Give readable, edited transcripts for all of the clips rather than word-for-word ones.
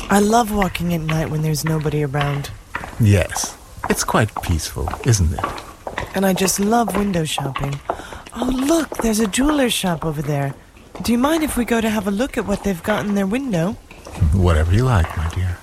I love walking at night when there's nobody around. Yes, it's quite peaceful, isn't it? And I just love window shopping. Oh, look, there's a jeweler's shop over there. Do you mind if we go to have a look at what they've got in their window? Whatever you like, my dear.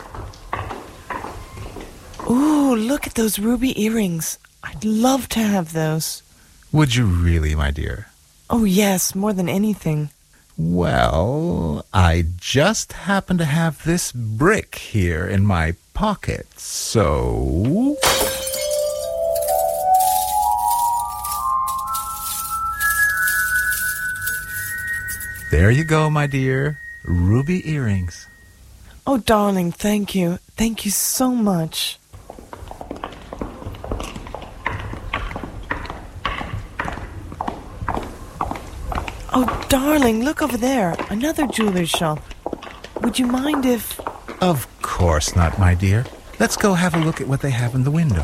Ooh, look at those ruby earrings. I'd love to have those. Would you really, my dear? Oh, yes, more than anything. Well, I just happen to have this brick here in my pocket, so... There you go, my dear. Ruby earrings. Oh, darling, thank you. Thank you so much. Oh, darling, look over there. Another jeweler's shop. Would you mind if... Of course not, my dear. Let's go have a look at what they have in the window.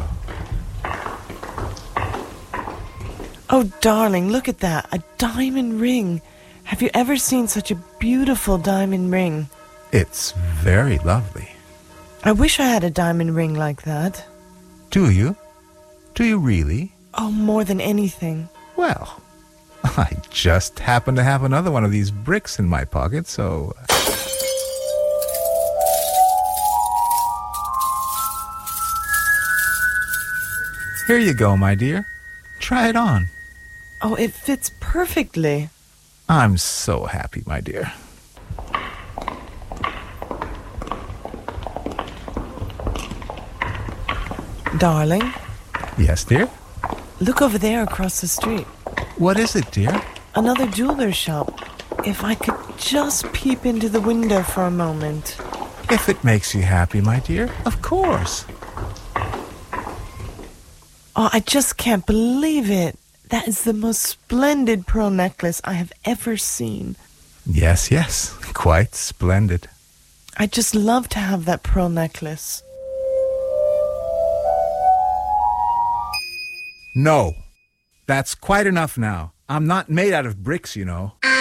Oh, darling, look at that. A diamond ring. Have you ever seen such a beautiful diamond ring? It's very lovely. I wish I had a diamond ring like that. Do you? Do you really? Oh, more than anything. Well, I just happen to have another one of these bricks in my pocket, so... Here you go, my dear. Try it on. Oh, it fits perfectly. I'm so happy, my dear. Darling, Yes, dear? look over there across the street. What is it, dear? Another jeweler's shop. If I could just peep into the window for a moment. If it makes you happy, my dear, of course. Oh, I just can't believe it. That is the most splendid pearl necklace I have ever seen. Yes, yes, quite splendid. I'd just love to have that pearl necklace. No, that's quite enough now. I'm not made out of bricks, you know.